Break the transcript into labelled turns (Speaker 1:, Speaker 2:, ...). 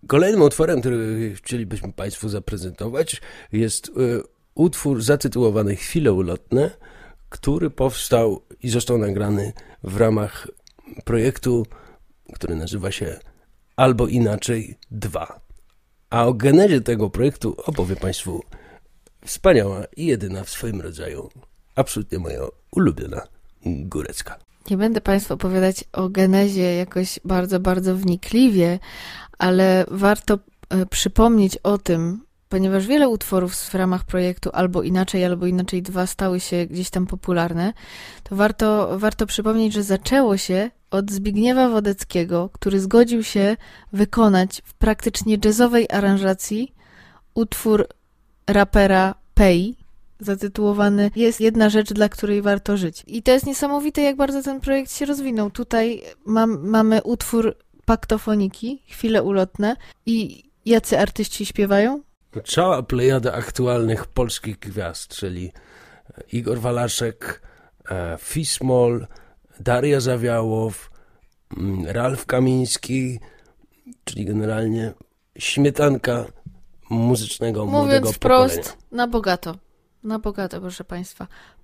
Speaker 1: Kolejnym utworem, który chcielibyśmy Państwu zaprezentować, jest utwór zatytułowany Chwile ulotne, który powstał i został nagrany w ramach projektu, który nazywa się Albo Inaczej 2. A o genezie tego projektu opowie Państwu wspaniała i jedyna w swoim rodzaju, absolutnie moja ulubiona Górecka.
Speaker 2: Nie będę Państwu opowiadać o genezie jakoś bardzo, bardzo wnikliwie, ale warto przypomnieć o tym, ponieważ wiele utworów w ramach projektu Albo Inaczej 2 stały się gdzieś tam popularne, to warto przypomnieć, że zaczęło się od Zbigniewa Wodeckiego, który zgodził się wykonać w praktycznie jazzowej aranżacji utwór rapera Pei, zatytułowany Jest jedna rzecz, dla której warto żyć. I to jest niesamowite, jak bardzo ten projekt się rozwinął. Tutaj mamy utwór Paktofoniki, Chwile ulotne i jacy artyści śpiewają?
Speaker 1: Cała plejada aktualnych polskich gwiazd, czyli Igor Walaszek, Fismol, Daria Zawiałow, Ralf Kamiński, czyli generalnie śmietanka muzycznego młodego
Speaker 2: Mówiąc wprost,
Speaker 1: pokolenia.
Speaker 2: na bogato. Na bogato, proszę Państwa.